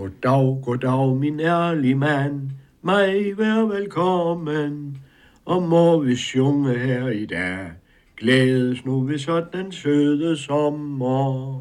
Goddag, min ærlige mand, mig vær velkommen, og må vi synge her i dag, glædes nu ved sådan søde sommer.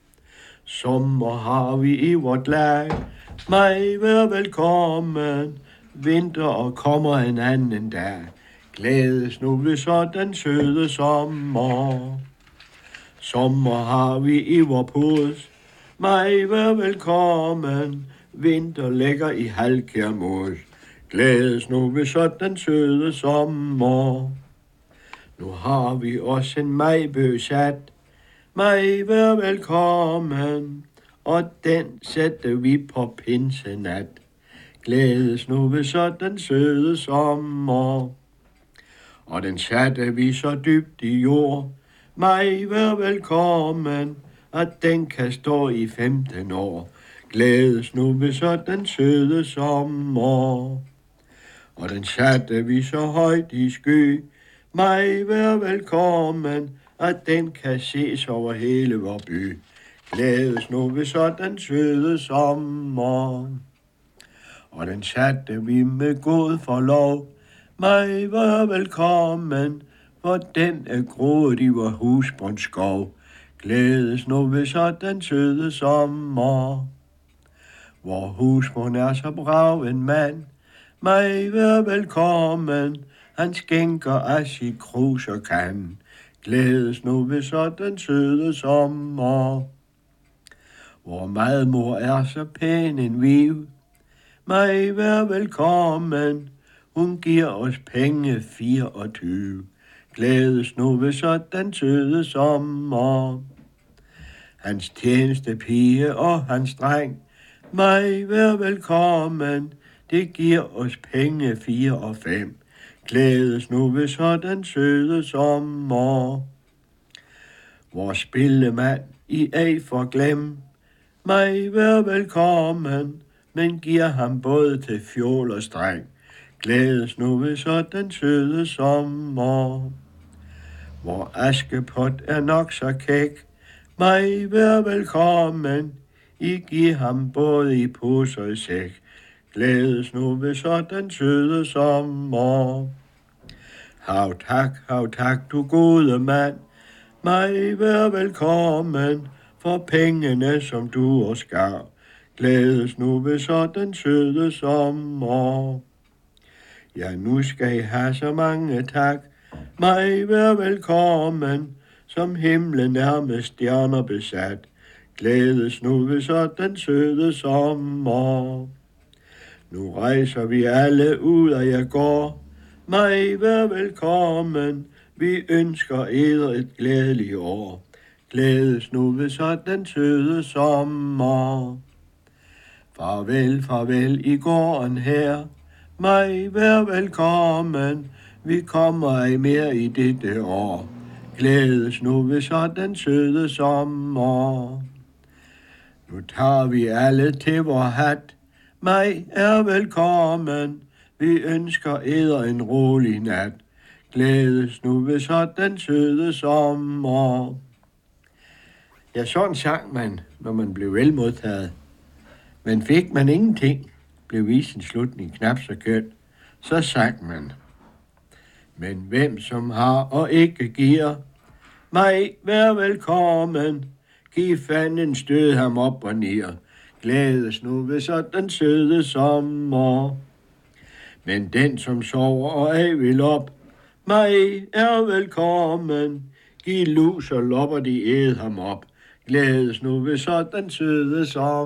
Sommer har vi i vort lag, mig vær velkommen, vinter og kommer en anden dag, glædes nu ved sådan søde sommer. Sommer har vi i vor pus, mig vær velkommen, vinter ligger i halvkærmos, glædes nu ved sådan søde sommer. Nu har vi også en majbøg sat, mig vær velkommen, og den sætter vi på pinsenat, glædes nu ved sådan søde sommer. Og den satte vi så dybt i jord, mig vær velkommen, at den kan stå i 15 år, glædes nu ved sådan søde sommer. Og den satte vi så højt i sky, mig vær velkommen, at den kan ses over hele vor by, glædes nu ved sådan søde sommer. Og den satte vi med god forlov, mig vær velkommen, for den er groet i vor husbåndsskov, glædes nu ved sådan søde sommer. Vor husbånd er så brav en mand, mig vær velkommen, han skænker as i krus og kan, glædes nu ved sådan søde sommer. Vor madmor er så pæn en viv, mig vær velkommen, hun giver os penge 24, glædes nu ved sådan søde sommer. Hans tjenestepige og hans dreng, mig vær velkommen, det giver os penge 4 og 5, glædes nu ved sådan søde sommer. Vor spillemand I ej forglem, mig vær velkommen, men giver ham både til fjol og streng, glædes nu ved sådan søde sommer. Vor Askepot er nok så kæk, mig vær velkommen, I giver ham både i pose og i sæk, glædes nu ved sådan søde sommer. Hav tak, du gode mand, mig vær velkommen, for pengene som du os gav, glædes nu ved sådan søde sommer. Ja, nu skal I have så mange tak, mig vær velkommen, som himlen er med stjerner besat, glædes nu ved sådan søde sommer. Nu rejser vi alle ud, og jeg går, mig vær velkommen, vi ønsker eder et glædeligt år, glædes nu ved sådan søde sommer. Farvel i gården her, mig vær velkommen, vi kommer ej mere i dette år, glædes nu ved sådan søde sommer. Nu tager vi alle til vor hat, mig er velkommen, vi ønsker eder en rolig nat, glædes nu ved sådan søde sommer. Ja, sådan sang man, når man blev velmodtaget. Men fik man ingenting, blev visens slutning knap så køn, så sang man. Men hvem som har og ikke giver, mig vær velkommen, giv fanden stød ham op og ned, glædes nu ved sådan søde sommer. Men den som sover og ej vil op, mig er velkommen, giv lus og lopper de æd ham op, glædes nu ved sådan søde sommer.